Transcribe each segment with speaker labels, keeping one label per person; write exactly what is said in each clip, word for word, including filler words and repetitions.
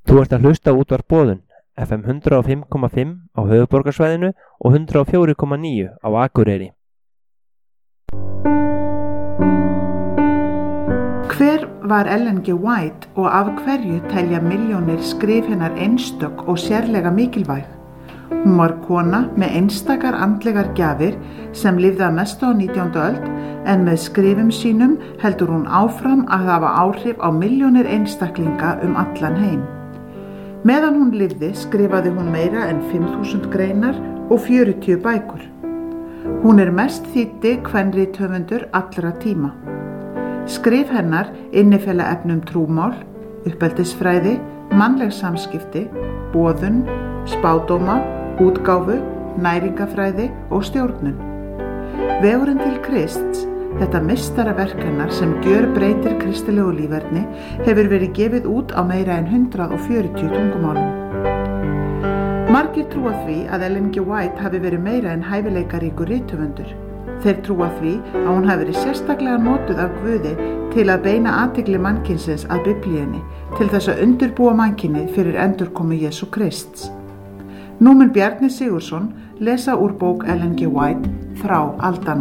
Speaker 1: Þú ert að hlusta á útvarp Boðun, F M hundrað og fimm komma fimm á höfuðborgarsvæðinu og hundrað og fjögur komma níu á Akureyri.
Speaker 2: Hver var Ellen G. White og af hverju telja milljónir skrif hennar einstök og sérlega mikilvæg? Hún var kona með einstakar andlegar gjafir sem lifði að mestu á nítjándu öld, en með skrifum sínum heldur hún áfram að hafa áhrif á milljónir einstaklinga um allan heim. Meðan hún lifði skrifaði hún meira en fimm þúsund greinar og fjörutíu bækur. Hún er mest þýddi kvenrithöfundur allra tíma. Skrif hennar innifela efnum trúmál, uppeldisfræði, mannleg samskipti, boðun, spádóma, útgáfu, næringafræði og stjórnun. Vegurinn til Krists, þetta meistaraverk hennar sem gjörbreytir kristilegu líferni, hefur verið gefið út á meira en hundrað og fjörutíu tungumálum. Margir trúa því að Ellen G. White hafi verið meira en hæfileikaríkur rithöfundur. Þeir trúa því að hún hafi verið sérstaklega notuð af Guði til að beina athygli mannkynsins að Biblíunni, til þess að undirbúa mannkynið fyrir endurkomu Jesú Krists. Nú mun Bjarni Sigurðsson lesa úr bók Ellen G. White, Þrá aldanna.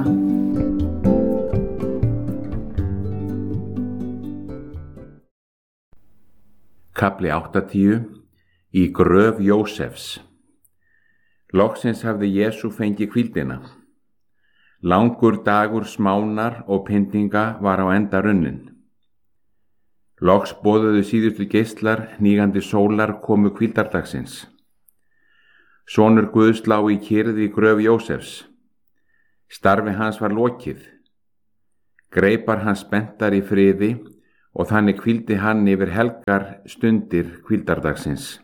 Speaker 3: Kafli áttatíu. Í gröf Jósefs. Loksins hafði Jesú fengið hvíldina. Langur dagur smánar og pyndinga var á enda runnin. Loks boðuðu síðustu geislar hnígandi sólar komu hvíldardagsins. Sonur Guðs lá í kyrrð í gröf Jósefs. Starfi hans var lokið. Greipar hans spenntar í friði og þannig hvíldi hann yfir helgar stundir hvíldardagsins.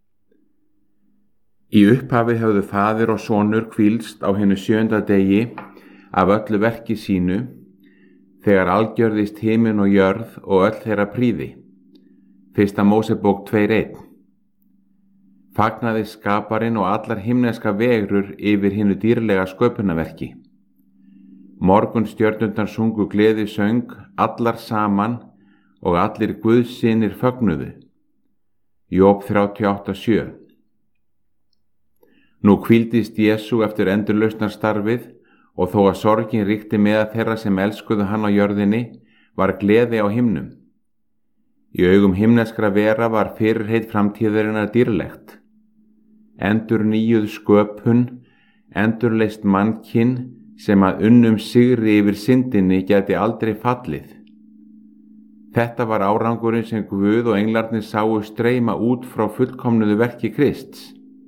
Speaker 3: Í upphafi höfðu faðir og sonur hvílst á hinu sjöunda degi af öllu verki sínu, þegar algjörðist himinn og jörð og öll þeirra prýði. Fyrsta Mósebók tvö eitt. Fagnaði skaparinn og allar himneska vegrur yfir hinu dýrlega sköpunarverki. Morgun stjörnurnar sungu gleði söng, allar saman, og allir Guðssynir fögnuðu. Job þrjátíu og átta sjö. Nú hvíldist Jesú eftir endurlausnarstarfið, og þó að sorgin ríkti meðal þeirra sem elskuðu hann á jörðinni, var gleði á himnum. Í augum himneskra vera var fyrirheit framtíðarinnar dýrlegt. Endur nýjuð sköpun, endurleist mannkinn sem að unnum sigri yfir syndinni gæti aldrei fallið. Þetta var árangurinn sem Guð og englarnir sáu streyma út frá fullkomnuðu verki Krists.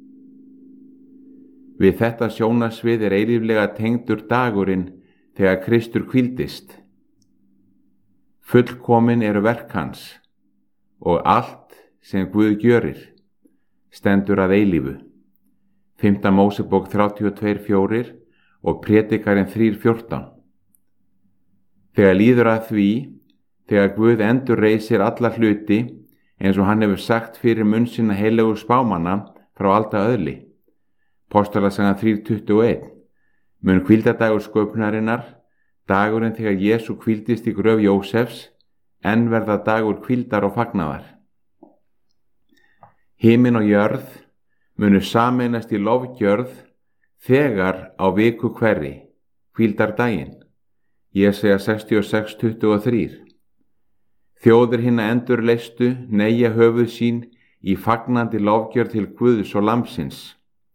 Speaker 3: Við þetta sjónasvið er eilíflega tengdur dagurinn þegar Kristur hvíldist. Fullkomin eru verk hans og allt sem Guð gjörir stendur að eilífu. Fimmta Mósebók þrjátíu og tvö fjórir og Predikarinn þrjú fjórtán. Þegar líður að því, þegar Guð endurreisir alla hluti, eins og hann hefur sagt fyrir munn sinna heilögu spámanna frá alda öðli. Postulasagan þrjú tuttugu og eitt. Mun hvíldadagur sköpunarinnar, dagurinn þegar Jesú hvíldist í gröf Jósefs, enn verða dagur hvíldar og fagnaðar. Himinn og jörð munu sameinast í lofgjörð þegar á viku hverri, hvíldardaginn. Jesaja sextíu og sex tuttugu og þrjú. Þjóðir hinna endurleistu neigja höfuð sín í fagnandi lofgjörð til Guðs og Lambsins.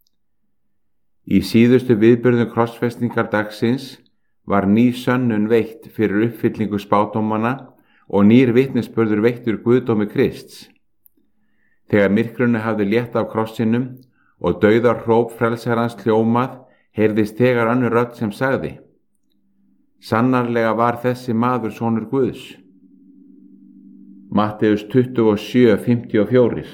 Speaker 3: Í síðustu viðburðum krossfestingar dagsins var ný sönnun veitt fyrir uppfyllingu spádómanna og nýr vitnisburður veittur guðdómi Krists. Þegar myrkrunu hafði létt af krossinum og dauðar hróp frelsarans hljómað, heyrðist þegar önnur rödd sem sagði: Sannarlega var þessi maður sonur Guðs. Matteus tuttugu og sjö fimmtíu og fjögur.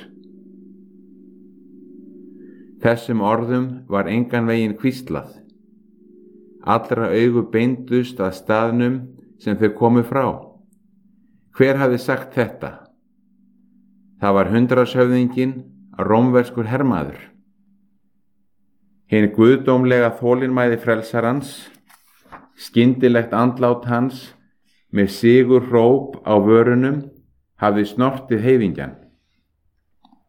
Speaker 3: Þessum orðum var engan veginn hvíslað. Allra augu beindust að staðnum sem þau komu frá. Hver hafði sagt þetta? Það var hundraðshöfðinginn, rómverskur hermaður. Hinn guðdómlega þolinmæði frelsarans, skyndilegt andlát hans með sigur hróp á vörunum hafði snortið heiðingjan.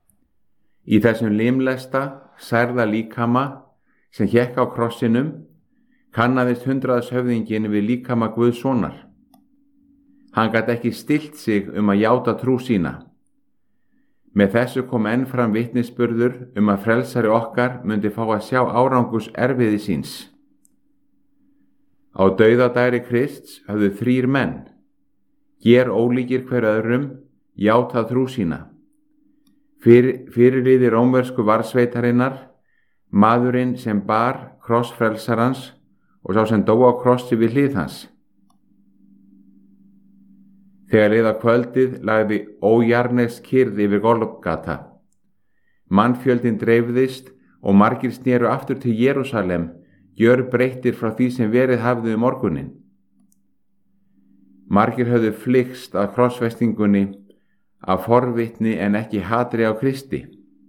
Speaker 3: Í þessum limlesta, særða líkama sem hékk á krossinum kannaðist hundraðshöfðinginn við líkama Guðs sonar. Hann gat ekki stillt sig um að játa trú sína. Með þessu kom enn fram vitnisburður um að frelsari okkar myndi fá að sjá árangus erfiði síns. Á dauðadæri Krists höfðu þrír menn, ger ólíkir hver öðrum, játað trú sína. Fyr, fyrirliði rómversku varsveitarinnar, maðurinn sem bar kross frelsarans og sá sem dó á krossi við hlið hans. Þegar leið á kvöldið lagði ójarnes kyrrð yfir Golgata. Mannfjöldin dreifðist og margir sneru aftur til Jerúsalem, gjörbreyttir frá því sem verið hafði um morguninn. Margir höfðu flykkst að krossfestingunni af forvitni en ekki hatri á Kristi.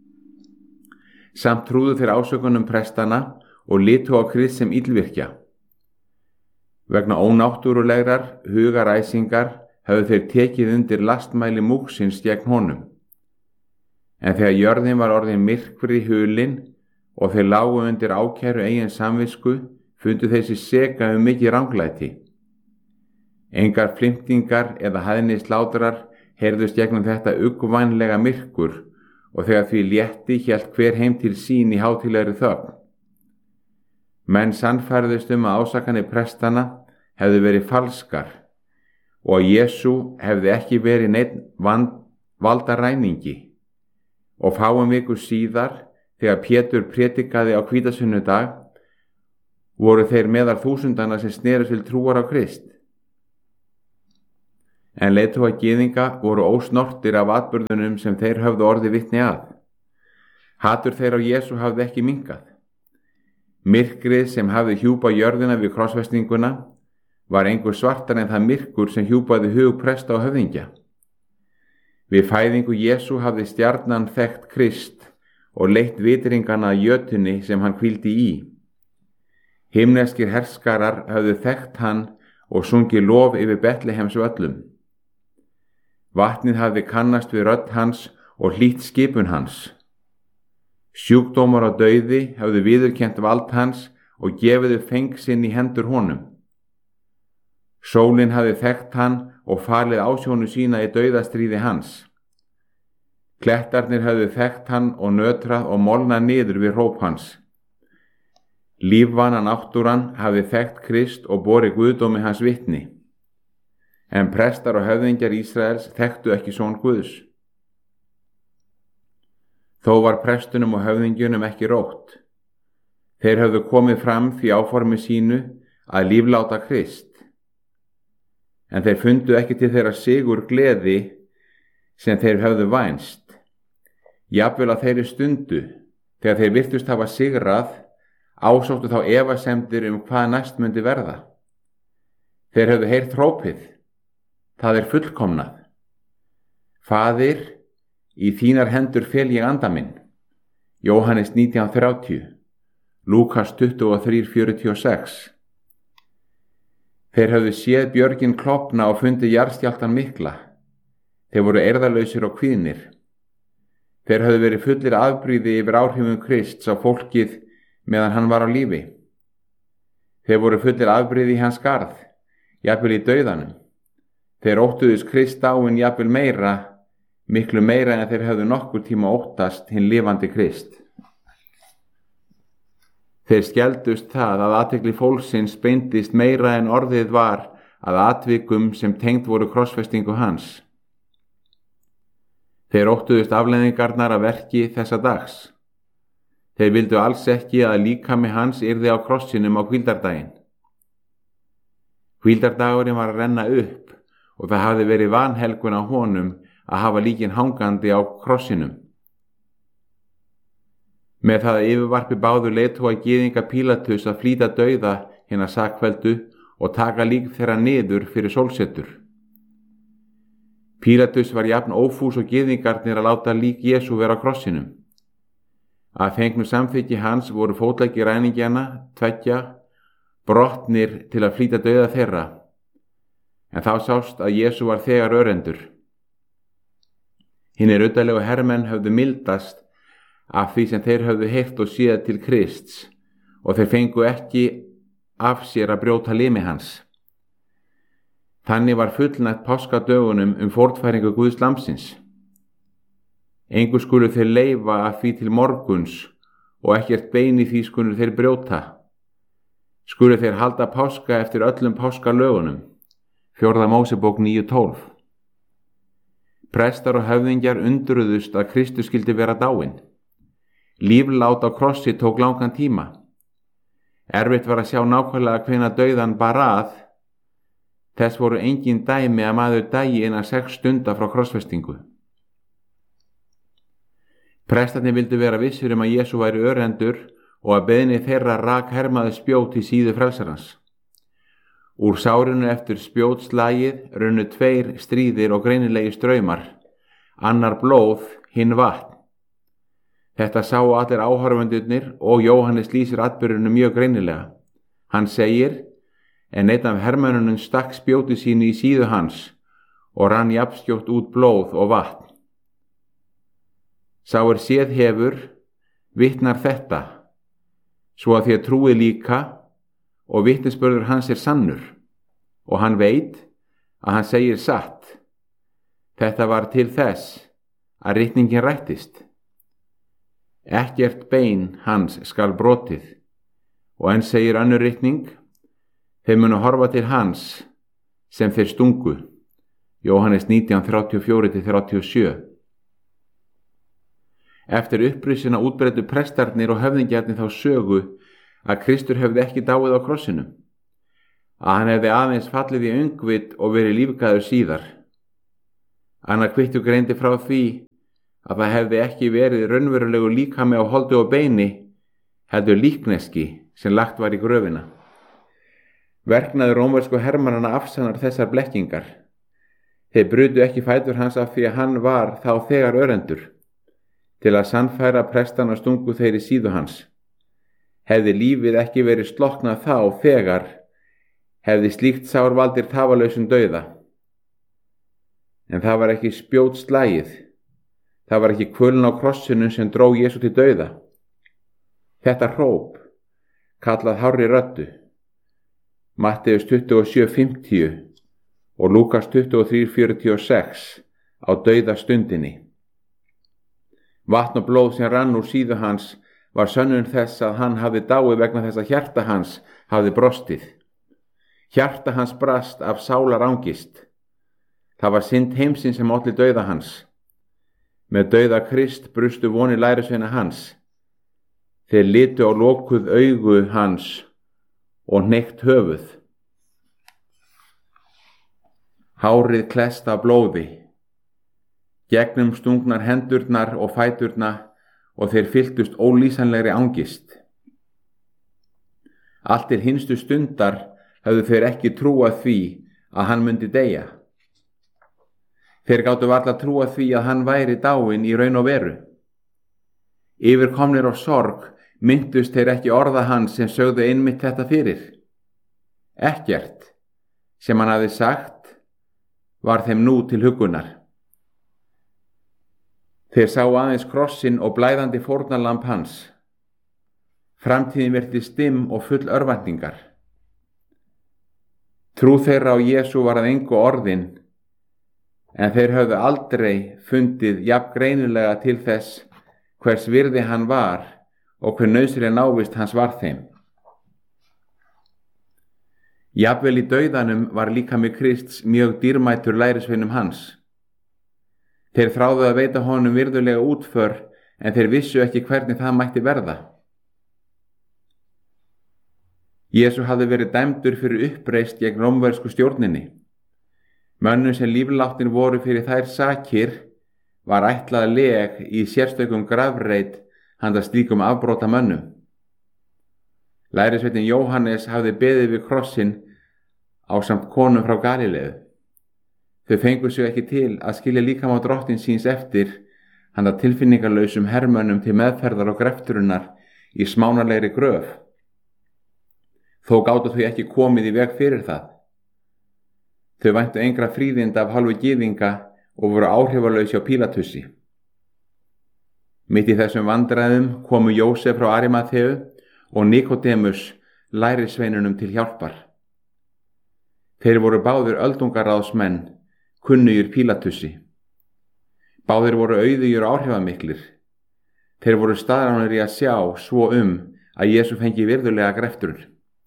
Speaker 3: Samt trúðu þeir ásökunum prestana og litu á Krist sem illvirkja. Vegna ónáttúrulegrar hugaræsingar höfðu þeir tekið undir lastmæli múgsins gegn honum. En þegar jörðin var orðin myrkri hulin og þeir lágu undir ákæru eigin samvisku, fundu þeir sig seka um mikið ranglæti. Engar flimtingar eða hæðnislátrar heyrðust gegnum þetta uggvænlega myrkur og þegar því létti hélt hver heim til sín í hátíðlegri þögn. Menn sannfærðust um að ásakanir prestana hefðu verið falskar og að Jesú hefði ekki verið neinn valdaræningi. Og fáum vikur síðar, þegar Pétur prédikaði á hvítasunnudag, voru þeir meðal þúsundana sem sneru til trúar á Krist. En leiðtogar gyðinga voru ósnortir af atburðunum sem þeir höfðu orðið vitni að. Hatur þeir á Jesú hafði ekki minnkað. Myrkrið sem hafði hjúpað jörðina við krossfestinguna var engu svartar en það myrkur sem hjúpaði hug presta og höfðingja. Við fæðingu Jesú hafði stjarnan þekkt Krist og leitt vitringana að jötunni sem hann hvíldi í. Himneskir herskarar hafðu þekkt hann og sungið lof yfir Betlehems völlum. Vatnið hafði kannast við rödd hans og hlýtt skipun hans. Sjúkdómar og dauði hafðu viðurkennt vald hans og gefiðu feng sinn í hendur honum. Sólin hafði þekkt hann og falið ásjónu sína í dauðastríði hans. Klettarnir hafðu þekkt hann og nötrað og molnað niður við hróp hans. Lífvana náttúran hafði þekkt Krist og borið guðdómi hans vitni. En prestar og höfðingjar Ísraels þekktu ekki son Guðs. Þó var prestunum og höfðingjunum ekki rótt. Þeir höfðu komið fram því áformi sínu að lífláta Krist. En þeir fundu ekki til þeirra sigur gleði sem þeir höfðu vænst. Jafnvel á þeirri stundu, þegar þeir virtust hafa sigrað, ásóttu þá efasemdir um hvað næst myndi verða. Þeir höfðu heyrt hrópið: það er fullkomnað. Faðir, í þínar hendur fel ég anda minn. Jóhannes nítján þrjátíu, Lúkas tuttugu og þrjú fjörutíu og sex. Þeir höfðu séð björgin klofna og fundið jarðskjálftann mikla. Þeir voru eirðarlausir og kvíðnir. Þeir höfðu verið fullir afbrýði yfir áhrifum Krists á fólkið meðan hann var á lífi. Þeir voru fullir afbrýði í hans garð, jafnvel í dauðanum. Þeir óttuðust Krist dáinn jafnvel meira, miklu meira en þeir höfðu nokkur tíma óttast hinn lifandi Krist. Þeir skeldust það að athygli fólksins beindist meira en orðið var að atvikum sem tengd voru krossfestingu hans. Þeir óttuðust afleiðingarnar af verki þessa dags. Þeir vildu alls ekki að líkami hans yrði á krossinum á hvíldardaginn. Hvíldardagurinn var að renna upp og það hafði verið vanhelgun á honum að hafa líkin hangandi á krossinum. Með það að yfirvarpi báðu leiðtogar gyðinga Pílatus að flýta dauða hina sakfelldu og taka lík þeirra niður fyrir sólsetur. Pílatus var jafn ófús og gyðingarnir að láta lík Jesú vera á krossinum. Að fengnu samþykki hans voru fótleggi ræningjana, tveggja, brotnir til að flýta dauða þeirra, en þá sást að Jesú var þegar örendur. Hinir uddalegu hermenn höfðu mildast af því sem þeir höfðu heyrt og séð til Krists, og þeir fengu ekki af sér að brjóta limi hans. Þannig var fullnægt páskadögunum um fórnfæringu Guðs lambsins. Engu skulu þeir leyfa af því til morguns, og ekkert bein í því skulu þeir brjóta. Skulu þeir halda páska eftir öllum páskalögunum. Fjórða Mósebók níu tólf. Prestar og höfðingjar undruðust að Kristus skyldi vera dáinn. Líflát á krossi tók langan tíma. Erfitt var að sjá nákvæmlega hvenær dauðan bar að. Þess voru engin dæmi að maður dæi innan sex stunda frá krossfestingu. Prestarnir vildu vera vissir um að Jesú væri örendur og að beiðni þeirra rak hermaði spjót í síðu frelsarans. Úr sárinu eftir spjótslagið runnu tveir stríðir og greinilegi straumar, annar blóð, hinn vatn. Þetta sáu allir áhorfendurnir og Jóhannes lýsir atburðinu mjög greinilega. Hann segir, en einn af hermönnunum stakk spjóti sínu í síðu hans og rann jafnskjótt út blóð og vatn. Sá er séð hefur, vitnar þetta, svo að þér trúið líka og vitnisburður hans er sannur, og hann veit að hann segir satt. Þetta var til þess að ritningin rættist. Ekkert bein hans skal brotið, og enn segir önnur ritning, þeir munu horfa til hans sem þeir stungu. Jóhannes nítján þrjátíu og fjögur til þrjátíu og sjö. Eftir upprisuna útbreiddu prestarnir og höfðingjarnir þá sögu að Kristur hefði ekki dáið á krossinum, að hann hefði aðeins fallið í öngvit og verið lífgaður síðar. Annar Kvittur greindi frá því að það hefði ekki verið raunverulegu líkami á holdi og beini, heldur líkneski sem lagt var í gröfina. Verknaður rómversku hermannanna afsannar þessar blekkingar. Þeir brutu ekki fætur hans af því að hann var þá þegar örendur. Til að sannfæra prestana stungu þeir í síðu hans. Hefði lífið ekki verið slokknað þá þegar, hefði slíkt sár valdir tafalausum dauða. En það var ekki spjótslagið. Það var ekki kvöln á krossinum sem dró Jesú til dauða. Þetta hróp, kallað hárri röddu, Matteus tuttugu og sjö fimmtíu og Lúkas tuttugu og þrjú fjörutíu og sex á dauðastundinni. Vatn og blóð sem rann úr síðu hans var sönnun þess að hann hafði dáið vegna þess að hjarta hans hafði brostið. Hjarta hans brast af sálar angist. Það var synd heimsins sem olli dauða hans. Með dauða Krist brustu vonir lærisveina hans. Þeir litu á lokuð augu hans og hnekkt höfuð. Hárið klest af blóði. Gegnum stungnar hendurnar og fæturna og þeir fylltust ólýsanlegri angist. Allt til hinstu stundar höfðu þeir ekki trúað því að hann myndi deyja. Þeir gátu varla trúað því að hann væri dáinn í raun og veru. Yfirkomnir á sorg myndust þeir ekki orða hans sem sögðu einmitt þetta fyrir. Ekkert sem hann hafði sagt var þeim nú til huggunar. Þeir sá aðeins krossin og blæðandi fórnarlamb hans. Framtíðin virtist dimm og full örvæntingar. Trú þeirra á Jesú var að engu orðin, en þeir höfðu aldrei fundið jafn greinilega til þess hvers virði hann var og hver nauðsynleg návist hans var þeim. Jafnvel í dauðanum var líkami Krists mjög dýrmætur lærisveinum hans. Þeir þráðu að veita honum virðulega útför, en þeir vissu ekki hvernig það mætti verða. Jesú hafði verið dæmdur fyrir uppreist gegn rómversku stjórninni. Mönnum sem lífláttin voru fyrir þær sakir var ætlað leg í sérstökum grafreit handa slíkum afbrota mönnum. Lærisveinninn Jóhannes hafði beðið við krossin ásamt konum frá Galileu. Þau fengu sig ekki til að skilja líkama drottins síns eftir handa tilfinningarlausum hermönnum til meðferðar og grefturinnar í smánarlegri gröf. Þó gátu þau ekki komið í veg fyrir það. Þau væntu engra fríðinda af hálfu gyðinga og voru áhrifalausi á Pílatussi. Mitt í þessum vandræðum komu Jósef frá Arimatheu og Nikodemus lærisveinunum til hjálpar. Þeir voru báðir öldungaráðsmenn, kunnugir Pílatusi. Báðir voru auðugir og áhrifamiklir. Þeir voru staðráðnir í að sjá svo um að Jesú fengi virðulega greftrun.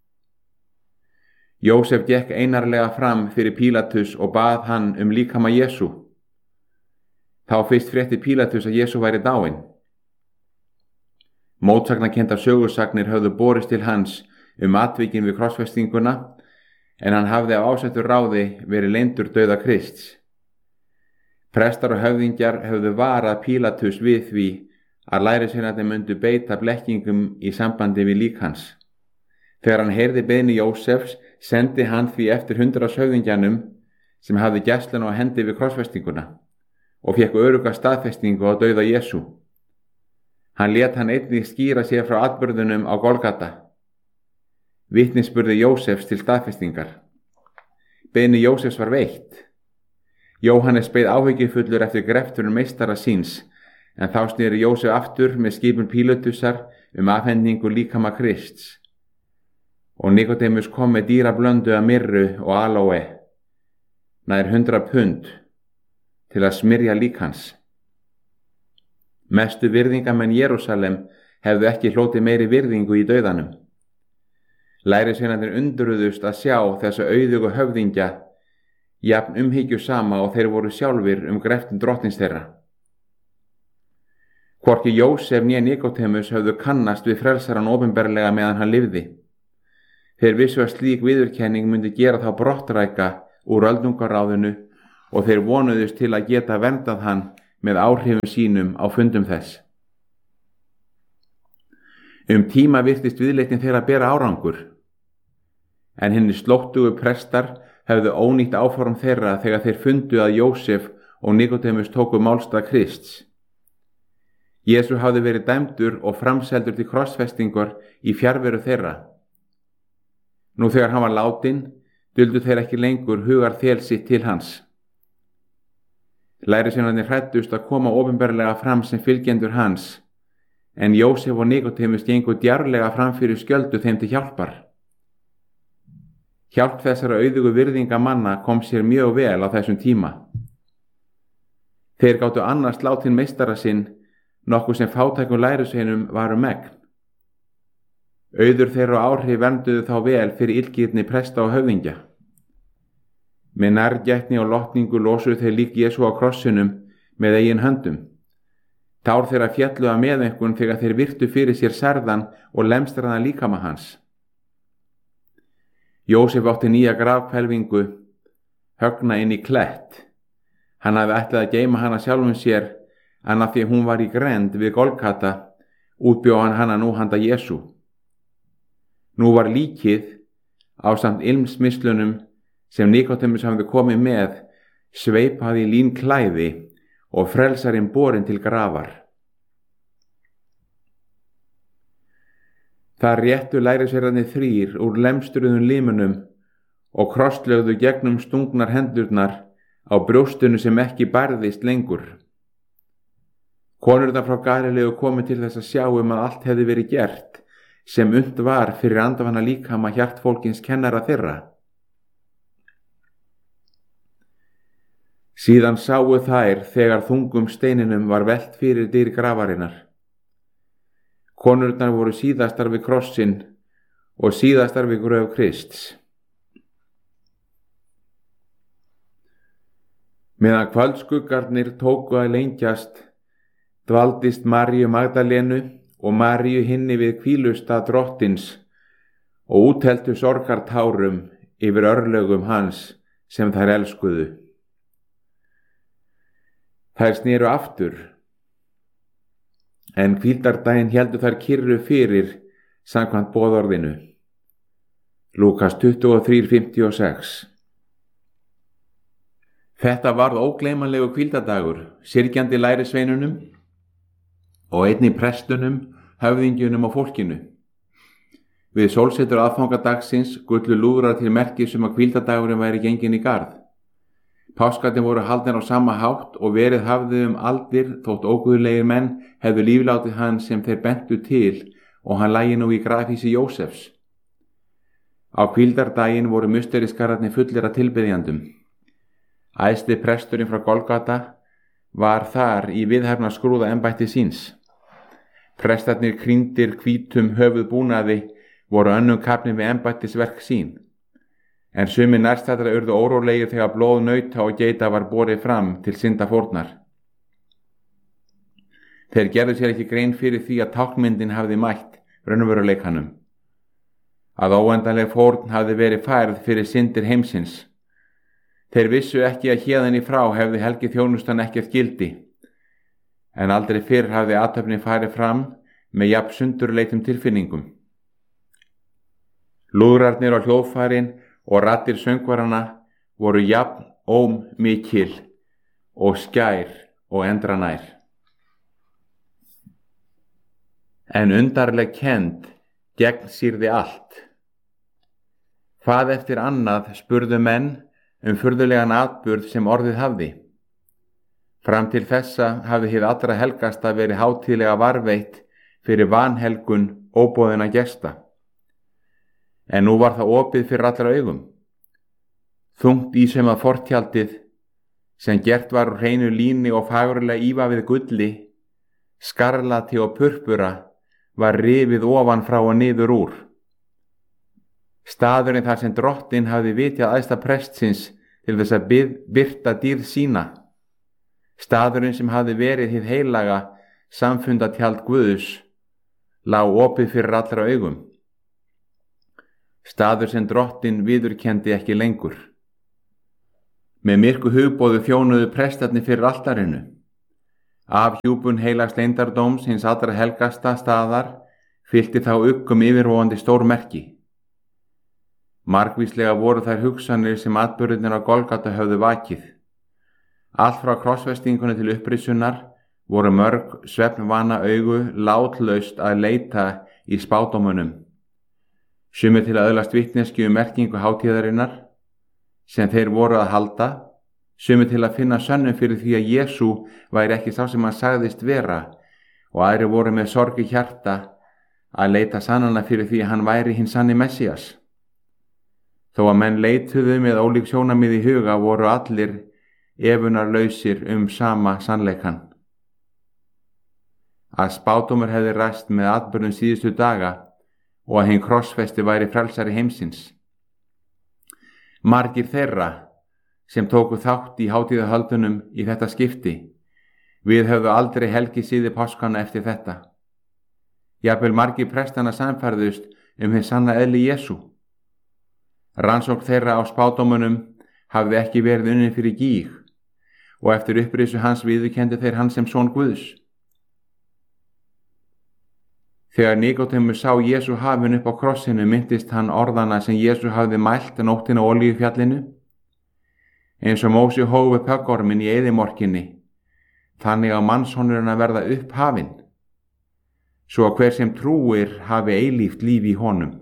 Speaker 3: Jósef gekk einarlega fram fyrir Pílatus og bað hann um líkama Jesú. Þá fyrst frétti Pílatus að Jesú væri dáinn. Mótsagnakendar sögursagnir höfðu borist til hans um atvikin við krossfestinguna, en hann hafði af ásettu ráði verið leyndur dauða Krists. Prestar og höfðingjar höfðu varað Pílatus við því að lærisveinarnir myndu beita blekkingum í sambandi við lík hans. Þegar hann heyrði beiðni Jósefs, sendi hann því eftir hundraðs höfðingjanum sem hafði gæsluna á hendi við krossfestinguna og fékk örugga staðfestingu á dauða Jesú. Hann lét hann einnig skýra sér frá atburðunum á Golgata. Vitnisburði Jósefs til staðfestingar. Beiðni Jósefs var veitt. Jóhannes beið áhyggjufullur eftir greftrun meistara síns, en þá sneri Jósef aftur með skipun Pílatusar um afhendingu líkama Krists. Og Nikodemus kom með dýra blöndu af myrru og alóe, nær hundra pund, til að smyrja lík hans. Mestu virðingamenn Jerúsalem hefðu ekki hlotið meiri virðingu í dauðanum. Lærisveinarnir undruðust að sjá þessa auðugu höfðingja, jafn umhyggju sama og þeir voru sjálfir um greftun drottins þeirra. Hvorki Jósef né Nikodemus höfðu kannast við frelsaran opinberlega meðan hann lifði. Þeir vissu að slík viðurkenning myndi gera þá brottræka úr öldungaráðinu og þeir vonuðust til að geta verndað hann með áhrifum sínum á fundum þess. Um tíma virtist viðleitni þeirra bera árangur, en hinni slóttugu prestar hefðu ónýtt áform þeirra þegar þeir fundu að Jósef og Nikodemus tóku málstað Krists. Jesú hafði verið dæmdur og framseldur til krossfestingar í fjarveru þeirra. Nú þegar hann var látinn, duldu þeir ekki lengur hugar þel sitt til hans. Lærisveinarnir hræddust að koma opinberlega fram sem fylgjendur hans, en Jósef og Nikodemus gengu djarflega fram fyrir skjöldu þeim til hjálpar. Hjálp þessara auðugu virðinga manna kom sér mjög vel á þessum tíma. Þeir gátu annars látin meistara sinn, nokkuð sem fátækum lærisveinum var um megn. Auður þeirra og áhrif vernduðu þá vel fyrir illgirni presta og höfðingja. Með nærgætni og lotningu losuðu þeir lík Jesú á krossinum með eigin höndum. Tár þeirra fjallu af meðaumkun þegar þeir virtu fyrir sér særðan og lemstraðan líkama hans. Jósef átti nýja grafhvelfingu, högna inn í klett. Hann hafði ætlað að geyma hana sjálfum sér, en af því hún var í grennd við Golgata, útbjó hann hana nú handa Jesú. Nú var líkið, ásamt ilmsmislunum sem Nikodemus hafði komið með, sveipað í lín klæði og frelsarinn borinn til grafar. Þar réttu lærisveinarnir þrír úr lemstruðum limunum og krosslögðu gegnum stungnar hendurnar á brjóstinu sem ekki barðist lengur. Konurnar frá Galileu komu til þess að sjá um að allt hefði verið gert, sem und var fyrir andvana líkama hjartfólkins kennara þeirra. Síðan sáu þær þegar þungum steininum var velt fyrir dyr grafarinnar. Konurnar voru síðastar við krossin og síðastar við gröf Krists. Meðan kvöldskuggarnir tóku að lengjast, dvaldist Maríu Magdalenu og Maríu hinni við hvílustað drottins og útheltu sorgartárum yfir örlögum hans sem þær elskuðu. Þær sneru aftur, en hvíldardaginn héldu þær kyrru fyrir samkvæmt boðorðinu. Lúkas tuttugu og þrjú fimmtíu og sex. Þetta varð ógleymanlegu hvíldardagur, syrgjandi lærisveinunum og einnig prestunum, höfðingjunum og fólkinu. Við sólsetur aðfangadagsins gullu lúðrar til merkis um að hvíldardagurinn væri genginn í garð. Páskarnir voru haldnir á sama hátt og verið hafði um aldir þótt óguðlegir menn hefðu líflátið hann sem þeir bentu til og hann lægi nú í grafhýsi Jósefs. Á hvíldardaginn voru musteriskararnir fullir af tilbiðjandum. Æðsti presturinn frá Golgata var þar í viðhefna skrúða embætti síns. Prestarnir krýndir hvítum höfuðbúnaði voru önnum kafnir við embættisverk sín. En sumir nærstættra urðu órólegir þegar blóð nauta og geita var borið fram til syndafórnar. Þeir gerðu sér ekki grein fyrir því að táknmyndin hafði mætt raunveruleikanum, að óendanleg fórn hafði verið færð fyrir syndir heimsins. Þeir vissu ekki að héðan í frá hefði helgi þjónustan ekkert gildi, en aldrei fyrr hafði athöfnin farið fram með jafn sundurleitum tilfinningum. Lúðrarnir og hljóðfærin og raddir söngvarana voru jafn óm mikil og skær og endranær. En undarleg kennd gegnsýrði allt. Hvað eftir annað spurðu menn um furðulegan atburð sem orðið hafði. Fram til þessa hafði hið allra helgasta verið hátíðlega varveitt fyrir vanhelgun óboðinna gesta. En nú var það opið fyrir allra augum. Þungt í sem að fortjaldið, sem gert var úr hreinu líni og fagurlega ívafið gulli, skarlati og purpura, var rifið ofan frá og niður úr. Staðurinn þar sem drottinn hafði vitjað æðsta prestsins til þess að birta dýrð sína. Staðurinn sem hafði verið hið heilaga samfundatjald Guðs, lá opið fyrir allra augum. Staður sem drottinn viðurkenndi ekki lengur. Með myrku hugboðu þjónuðu prestarnir fyrir altarinu. Afhjúpun heilags leyndardóms hins allra helgasta staðar fyllti þá uggum yfirvofandi stór merki. Margvíslega voru þær hugsanir sem atburðirnir á Golgata höfðu vakið. Allt frá krossfestingunni til upprisunnar voru mörg svefnvana augu látlaust að leita í spádómunum. Sumir til að öðlast vitneskju um merkingu hátíðarinnar sem þeir voru að halda, sumir til að finna sönnun fyrir því að Jesú væri ekki sá sem hann sagðist vera, og aðrir voru með sorg í hjarta að leita sannana fyrir því að hann væri hinn sanni Messías. Þó að menn leituðu með ólík sjónarmið í huga voru allir efunarlausir um sama sannleikann. Að spádómur hefði ræst með atburðum síðustu daga og að hinn krossfesti væri frelsari heimsins. Margir þeirra sem tóku þátt í hátíðahöldunum í þetta skipti, við höfðu aldrei helgi síði páskana eftir þetta. Jafnvel margir prestana sannfærðust um hinn sanna eðli Jesú. Rannsókn þeirra á spádómunum hafði ekki verið unnin fyrir gíg, og eftir upprisu hans viðurkenndi þeir hann sem son Guðs. Þegar Nikodémus sá Jesú hafinn upp á krossinu myndist hann orðana sem Jesú hafði mælt nóttina á Olíufjallinu. Eins og Mósi hóf upp höggorminn í eyðimorkinni, þannig á mannssonurinn að verða upphafinn, svo að hver sem trúir hafi eilíft líf í honum.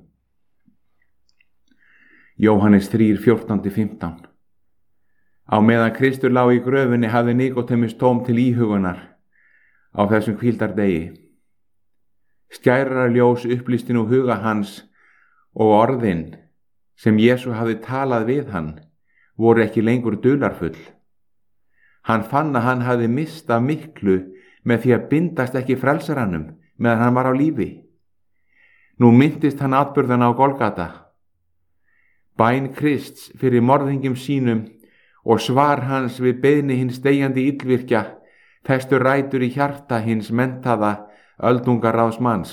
Speaker 3: Jóhannes þrjú, fjórtán til fimmtán. Á meðan Kristur lá í gröfinni hafði Nikodémus tóm til íhugunar á þessum hvíldardegi. Skærara ljós upplýsti nú huga hans og orðin sem Jesú hafði talað við hann voru ekki lengur dularfull. Hann fann að hann hafði mistað miklu með því að bindast ekki frelsaranum meðan hann var á lífi. Nú minntist hann atburðana á Golgata. Bæn Krists fyrir morðingjum sínum og svar hans við beiðni hins deyjandi illvirkja festu rætur í hjarta hins menntaða öldungaráðs manns.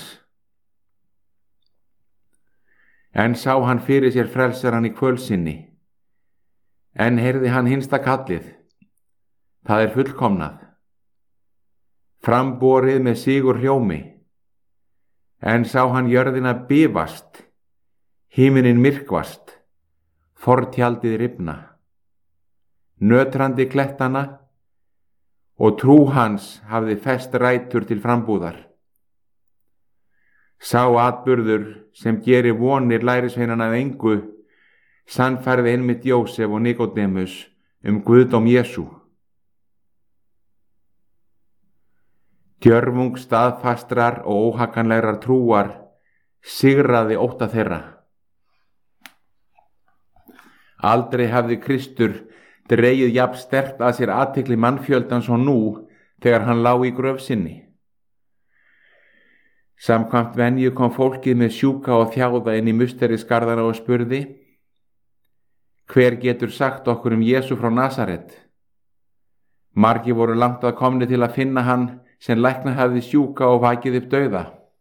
Speaker 3: En sá hann fyrir sér frelsaran í kvölsinni. En heyrði hann hinsta kallið. Það er fullkomnað. Framborið með sigur hljómi. En sá hann jörðina bifast, himinin myrkvast, fortjaldið rifna, nötrandi klettana, og trú hans hafði fest rætur til frambúðar. Sá atburður sem gerir vonir lærisveinana að engu sannfærði einmitt Jósef og Nikodémus um guðdóm Jesú. Djörfung staðfastrar og óhakanlegrar trúar sigraði ótta þeirra. Aldrei hafði Kristur dregið jafn sterkt að sér athygli mannfjöldans og nú þegar hann lá í gröf sinni. Samkvæmt venju kom fólkið með sjúka og þjáða inn í musterisgarðana og spurði: Hver getur sagt okkur um Jesú frá Nasaret? Margir voru langt að komni til að finna hann sem lækna hafði sjúka og vakið upp dauða.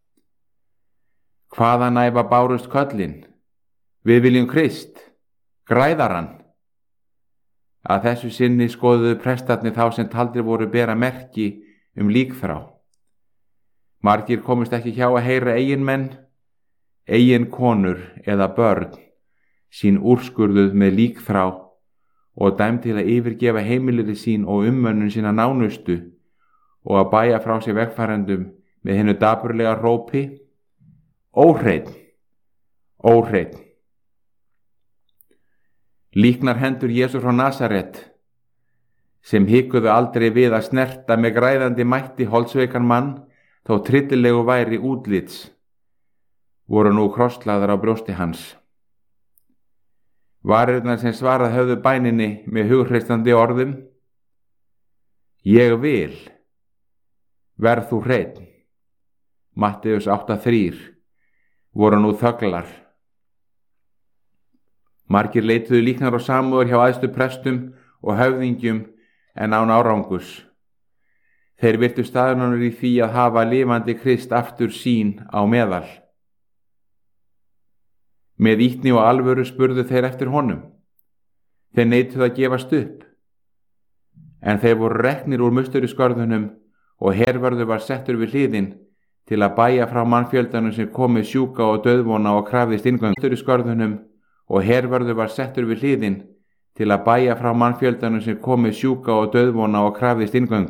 Speaker 3: Hvaðan æfa bárust köllin? Við viljum Krist, græðaran. Að þessu sinni skoðuðu prestarnir þá sem taldir voru bera merki um líkþrá. Margir komust ekki hjá að heyra eiginmenn, eiginkonur eða börn sín úrskurðuð með líkþrá og dæmd til að yfirgefa heimiliri sín og ummönnun sína nánustu og að bæja frá sér vegfarendum með hinnu dapurlega rópi: Óhreinn, óhreinn. Líknar hendur Jesú frá Nasaret, sem hikuðu aldrei við að snerta með græðandi mætti holdsveikan mann, þó tryllilegu væri útlits, voru nú krosslaðar á brjósti hans. Varirnar sem svarað höfðu bæninni með hughristandi orðum: Ég vil, verð þú hreinn, Matteus átta þrír, voru nú þöglar. Margir leituðu líknar og samúðar hjá æðstu prestum og höfðingjum en án árangurs. Þeir virtu staðnanur í því að hafa lifandi Krist aftur sín á meðal. Með ýtni og alvöru spurðu þeir eftir honum. Þeir neituðu að gefast upp. En þeir voru reknir úr musterisgörðunum og hervörður var settur við hliðin til að bæja frá mannfjöldanum sem kom með sjúka og dauðvona og krafðist inngöngu. Musterisgörðunum og hervörður var settur við hliðin til að bæja frá mannfjöldanum sem kom með sjúka og dauðvona og krafðist inngöngu.